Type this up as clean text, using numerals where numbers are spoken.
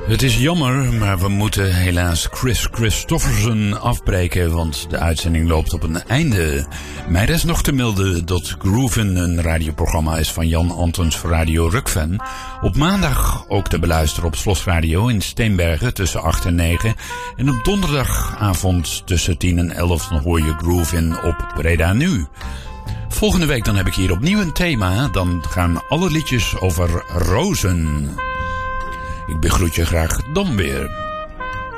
Het is jammer, maar we moeten helaas Chris Christofferson afbreken, want de uitzending loopt op een einde. Mij rest nog te melden dat Groovin een radioprogramma is van Jan Antons voor Radio Rukven. Op maandag ook te beluisteren op Slos Radio in Steenbergen tussen 8 en 9. En op donderdagavond tussen 10 en 11 dan hoor je Groovin op Breda Nu. Volgende week dan heb ik hier opnieuw een thema. Dan gaan alle liedjes over rozen. Ik begroet je graag dan weer.